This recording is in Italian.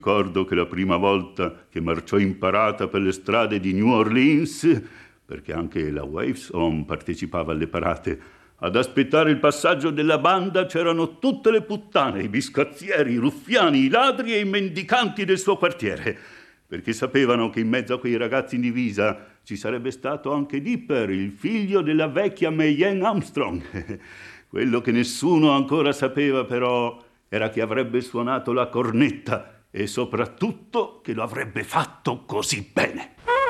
Ricordo che la prima volta che marciò in parata per le strade di New Orleans, perché anche la Wavesong partecipava alle parate, ad aspettare il passaggio della banda c'erano tutte le puttane, i biscazzieri, i ruffiani, i ladri e i mendicanti del suo quartiere, perché sapevano che in mezzo a quei ragazzi in divisa ci sarebbe stato anche Dipper, il figlio della vecchia Mayen Armstrong. Quello che nessuno ancora sapeva però era che avrebbe suonato la cornetta e soprattutto che lo avrebbe fatto così bene.